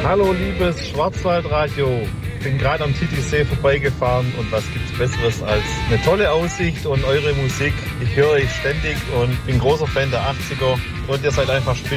Hallo liebes Schwarzwaldradio, ich bin gerade am Titisee vorbeigefahren und was gibt's Besseres als eine tolle Aussicht und eure Musik. Ich höre euch ständig und bin großer Fan der 80er und ihr seid einfach